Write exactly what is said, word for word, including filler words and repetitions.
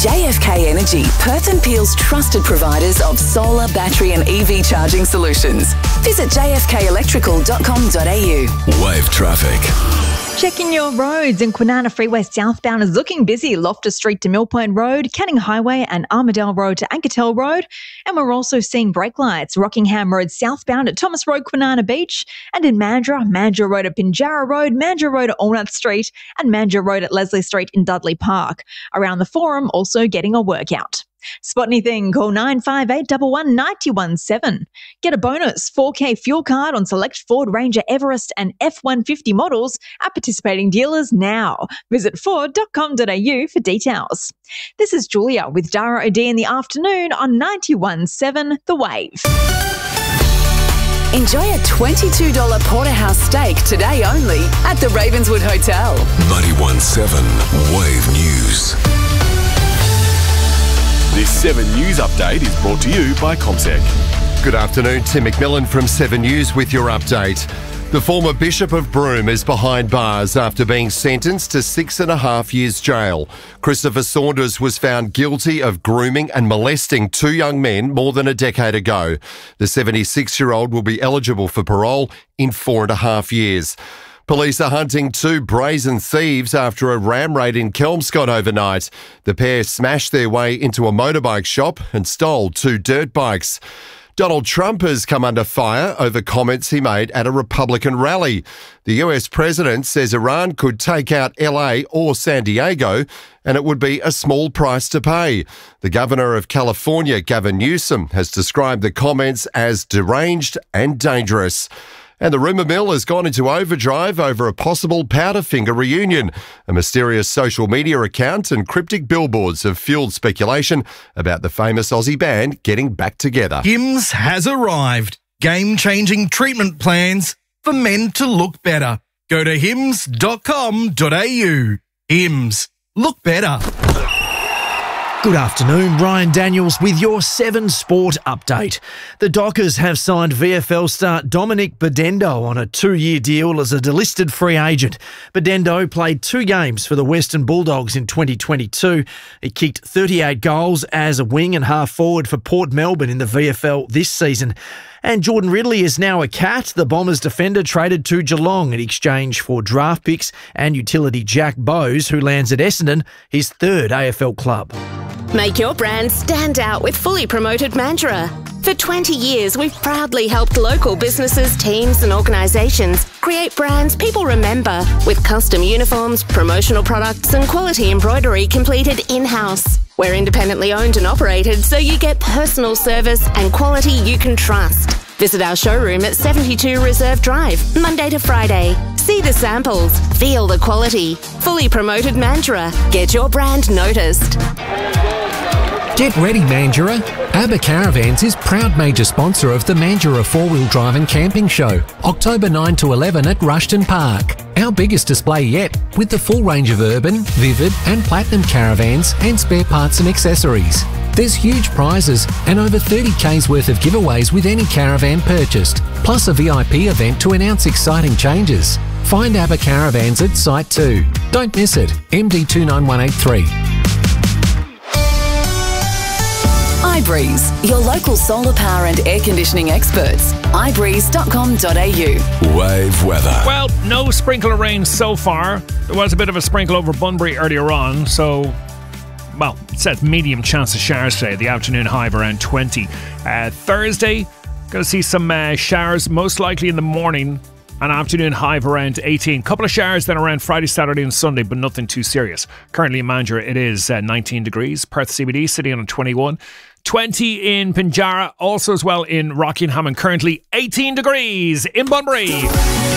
J F K Energy, Perth and Peel's trusted providers of solar, battery and E V charging solutions. Visit j f k electrical dot com dot a u. Wave traffic. Checking your roads. In Kwinana Freeway southbound is looking busy. Loftus Street to Mill Point Road, Canning Highway and Armadale Road to Ankertel Road. And we're also seeing brake lights. Rockingham Road southbound at Thomas Road, Kwinana Beach. And in Mandurah, Mandurah Road at Pinjarra Road, Mandurah Road at Allnutt Street and Mandurah Road at Leslie Street in Dudley Park. Around the Forum, also getting a workout. Spot anything, call nine five eight one one, nine one seven. Get a bonus four K fuel card on select Ford Ranger Everest and F one fifty models at participating dealers now. Visit ford dot com dot a u for details. This is Julia with Dara O'D in the afternoon on ninety-one point seven The Wave. Enjoy a twenty-two dollars porterhouse steak today only at the Ravenswood Hotel. ninety-one point seven Wave News. This seven News update is brought to you by CommSec. Good afternoon, Tim McMillan from seven News with your update. The former Bishop of Broome is behind bars after being sentenced to six and a half years jail. Christopher Saunders was found guilty of grooming and molesting two young men more than a decade ago. The seventy-six-year-old will be eligible for parole in four and a half years. Police are hunting two brazen thieves after a ram raid in Kelmscott overnight. The pair smashed their way into a motorbike shop and stole two dirt bikes. Donald Trump has come under fire over comments he made at a Republican rally. The U S president says Iran could take out L A or San Diego and it would be a small price to pay. The governor of California, Gavin Newsom, has described the comments as deranged and dangerous. And the rumour mill has gone into overdrive over a possible Powderfinger reunion. A mysterious social media account and cryptic billboards have fuelled speculation about the famous Aussie band getting back together. Hims has arrived. Game-changing treatment plans for men to look better. Go to hims dot com dot a u. Hims. Look better. Good afternoon, Ryan Daniels with your seven Sport update. The Dockers have signed V F L star Dominic Bedendo on a two-year deal as a delisted free agent. Bedendo played two games for the Western Bulldogs in twenty twenty-two. He kicked thirty-eight goals as a wing and half forward for Port Melbourne in the V F L this season. And Jordan Ridley is now a Cat. The Bombers defender traded to Geelong in exchange for draft picks and utility Jack Bowes, who lands at Essendon, his third A F L club. Make your brand stand out with Fully Promoted Mandurah. For twenty years, we've proudly helped local businesses, teams and organisations create brands people remember with custom uniforms, promotional products and quality embroidery completed in-house. We're independently owned and operated, so you get personal service and quality you can trust. Visit our showroom at seventy-two Reserve Drive, Monday to Friday. See the samples, feel the quality. Fully Promoted Mandurah. Get your brand noticed. Get ready, Mandurah. ABBA Caravans is proud major sponsor of the Mandurah four-wheel drive and camping show, October ninth to eleven at Rushton Park. Our biggest display yet, with the full range of urban, vivid and platinum caravans and spare parts and accessories. There's huge prizes and over thirty K's worth of giveaways with any caravan purchased, plus a V I P event to announce exciting changes. Find ABBA Caravans at Site two. Don't miss it, M D two nine one eight three. iBreeze, your local solar power and air conditioning experts. i breeze dot com dot a u. Wave weather. Well, no sprinkle rain so far. There was a bit of a sprinkle over Bunbury earlier on, so, well, it says medium chance of showers today. The afternoon high of around twenty. Uh, Thursday, going to see some uh, showers, most likely in the morning. An afternoon high of around eighteen. Couple of showers then around Friday, Saturday and Sunday, but nothing too serious. Currently in Mandurah, it is uh, nineteen degrees. Perth C B D sitting on twenty-one. twenty in Pinjarra, also as well in Rockingham, and currently eighteen degrees in Bunbury.